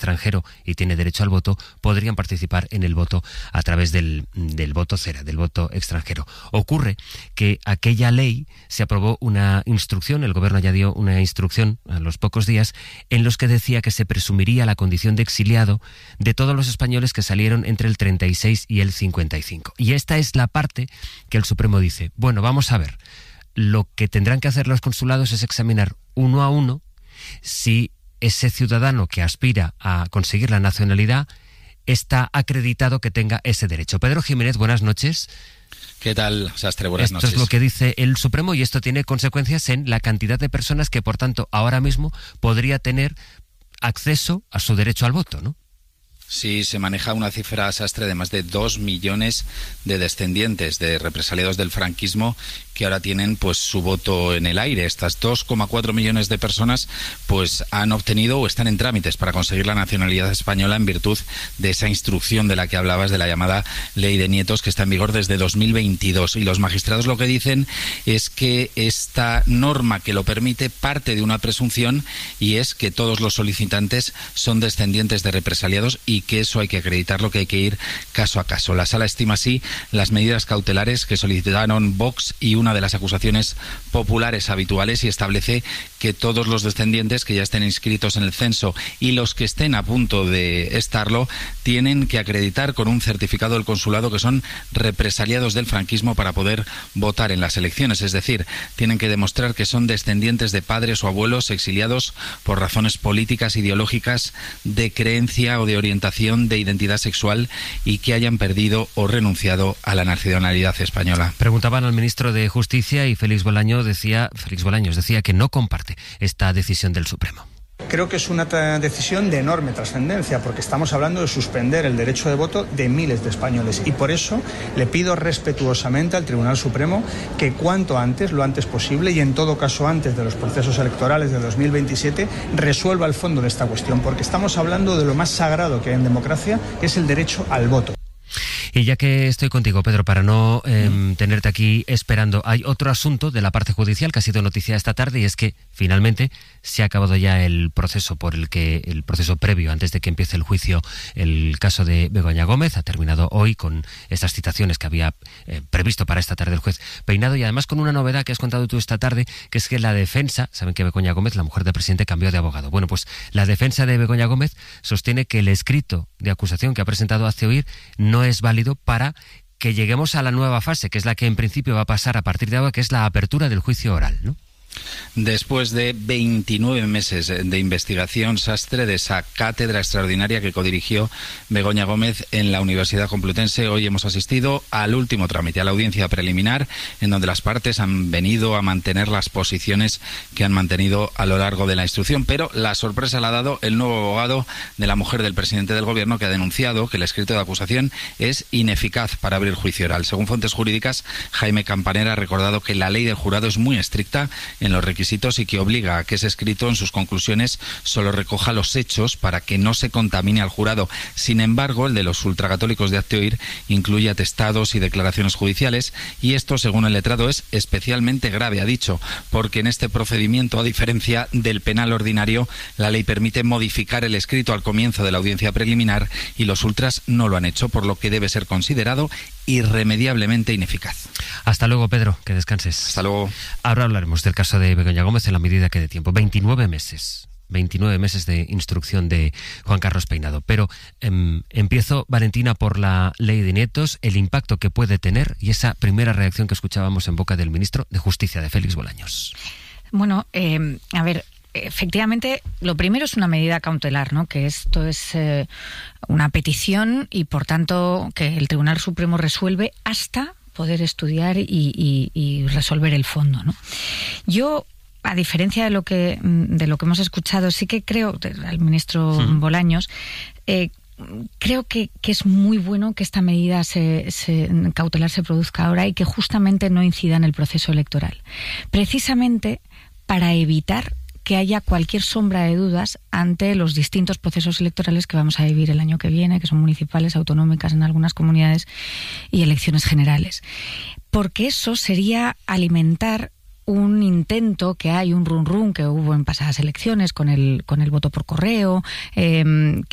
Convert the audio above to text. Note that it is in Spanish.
extranjero y tiene derecho al voto, podrían participar en el voto a través del voto cera, del voto extranjero. Ocurre que aquella ley se aprobó una instrucción, el gobierno ya dio una instrucción a los pocos días, en los que decía que se presumiría la condición de exiliado de todos los españoles que salieron entre el 36 y el 55. Y esta es la parte que el Supremo dice, bueno, vamos a ver, lo que tendrán que hacer los consulados es examinar uno a uno si ese ciudadano que aspira a conseguir la nacionalidad está acreditado que tenga ese derecho. Pedro Jiménez, buenas noches. ¿Qué tal, Sastre? Buenas noches. Esto es lo que dice el Supremo y esto tiene consecuencias en la cantidad de personas que, por tanto, ahora mismo podría tener acceso a su derecho al voto, ¿no? Sí, se maneja una cifra, Sastre, de más de 2 millones de descendientes de represaliados del franquismo que ahora tienen pues su voto en el aire. Estas 2,4 millones de personas pues han obtenido o están en trámites para conseguir la nacionalidad española en virtud de esa instrucción de la que hablabas, de la llamada Ley de Nietos, que está en vigor desde 2022. Y los magistrados lo que dicen es que esta norma que lo permite parte de una presunción, y es que todos los solicitantes son descendientes de represaliados y que eso hay que acreditarlo, que hay que ir caso a caso. La Sala estima así las medidas cautelares que solicitaron Vox y una de las acusaciones populares habituales, y establece que todos los descendientes que ya estén inscritos en el censo y los que estén a punto de estarlo tienen que acreditar con un certificado del consulado que son represaliados del franquismo para poder votar en las elecciones. Es decir, tienen que demostrar que son descendientes de padres o abuelos exiliados por razones políticas, ideológicas, de creencia o de orientación de identidad sexual y que hayan perdido o renunciado a la nacionalidad española. Preguntaban al ministro de Justicia y Félix Bolaños decía que no comparte esta decisión del Supremo. Creo que es una decisión de enorme trascendencia, porque estamos hablando de suspender el derecho de voto de miles de españoles, y por eso le pido respetuosamente al Tribunal Supremo que cuanto antes, lo antes posible, y en todo caso antes de los procesos electorales de 2027, resuelva el fondo de esta cuestión, porque estamos hablando de lo más sagrado que hay en democracia, que es el derecho al voto. Y ya que estoy contigo, Pedro, para no tenerte aquí esperando, hay otro asunto de la parte judicial que ha sido noticia esta tarde, y es que finalmente se ha acabado ya el proceso previo, antes de que empiece el juicio, el caso de Begoña Gómez. Ha terminado hoy con estas citaciones que había previsto para esta tarde el juez Peinado, y además con una novedad que has contado tú esta tarde, que es que la defensa, saben que Begoña Gómez, la mujer del presidente, cambió de abogado. Bueno, pues la defensa de Begoña Gómez sostiene que el escrito de acusación que ha presentado Hazte Oír no es válido para que lleguemos a la nueva fase, que es la que en principio va a pasar a partir de ahora, que es la apertura del juicio oral, ¿no? Después de 29 meses de investigación, Sastre, de esa cátedra extraordinaria que codirigió Begoña Gómez en la Universidad Complutense, hoy hemos asistido al último trámite, a la audiencia preliminar, en donde las partes han venido a mantener las posiciones que han mantenido a lo largo de la instrucción. Pero la sorpresa la ha dado el nuevo abogado de la mujer del presidente del Gobierno, que ha denunciado que el escrito de acusación es ineficaz para abrir juicio oral. Según fuentes jurídicas, Jaime Campanera ha recordado que la ley del jurado es muy estricta en los requisitos y que obliga a que ese escrito en sus conclusiones solo recoja los hechos para que no se contamine al jurado. Sin embargo, el de los ultracatólicos de Hazte Oír incluye atestados y declaraciones judiciales, y esto, según el letrado, es especialmente grave, ha dicho, porque en este procedimiento, a diferencia del penal ordinario, la ley permite modificar el escrito al comienzo de la audiencia preliminar y los ultras no lo han hecho, por lo que debe ser considerado irremediablemente ineficaz. Hasta luego, Pedro, que descanses. Hasta luego. Ahora hablaremos del caso de Begoña Gómez en la medida que dé tiempo. 29 meses de instrucción de Juan Carlos Peinado. Pero empiezo, Valentina, por la Ley de Nietos, el impacto que puede tener y esa primera reacción que escuchábamos en boca del ministro de Justicia, de Félix Bolaños. Bueno, a ver, efectivamente, lo primero es una medida cautelar, ¿no? Que esto es una petición y, por tanto, que el Tribunal Supremo resuelve hasta poder estudiar y resolver el fondo, ¿no? Yo, a diferencia de lo que hemos escuchado, sí que creo, al ministro Bolaños, creo que es muy bueno que esta medida cautelar se produzca ahora y que justamente no incida en el proceso electoral. Precisamente para evitar que haya cualquier sombra de dudas ante los distintos procesos electorales que vamos a vivir el año que viene, que son municipales, autonómicas en algunas comunidades y elecciones generales. Porque eso sería alimentar un intento que hay, un run run que hubo en pasadas elecciones con el voto por correo, que